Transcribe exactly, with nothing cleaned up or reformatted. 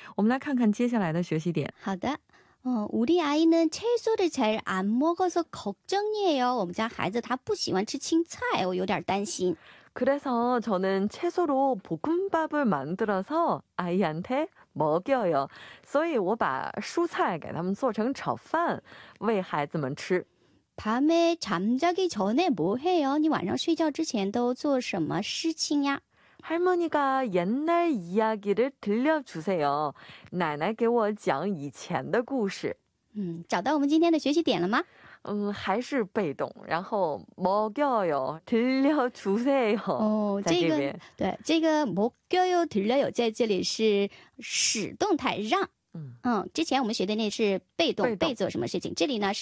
我们来看看接下来的学习点。 好的。 어, 우리 아이는 채소를 잘 안 먹어서 걱정이에요. 我们家孩子他不喜欢吃青菜，我有点担心。 그래서 저는 채소로 볶음밥을 만들어서 아이한테 먹여요. 所以我把蔬菜给他们做成炒饭喂孩子们吃。 밤에 잠자기 전에 뭐 해요? 你晚上睡觉之前都做什么事情呀？ 할머니가 옛날 이야기를 들려주세요. 奶奶给我讲以前的故事。 嗯，找到我们今天的学习点了吗？ 嗯，还是被动，然后먹여요, 들려주세요. 哦，这个对，这个먹여요 들려요在这里是使动态让。 嗯，之前我们学的那是被动，被做什么事情，这里呢是